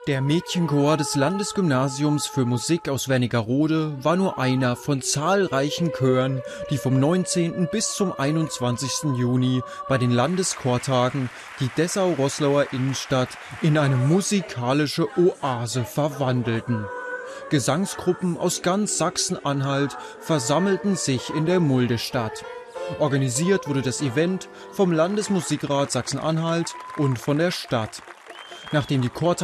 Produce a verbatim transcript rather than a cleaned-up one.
Der Mädchenchor des Landesgymnasiums für Musik aus Wernigerode war nur einer von zahlreichen Chören, die vom neunzehnten bis zum einundzwanzigsten Juni bei den Landeschortagen die Dessau-Roßlauer Innenstadt in eine musikalische Oase verwandelten. Gesangsgruppen aus ganz Sachsen-Anhalt versammelten sich in der Muldestadt. Organisiert wurde das Event vom Landesmusikrat Sachsen-Anhalt und von der Stadt. Nachdem die Chortage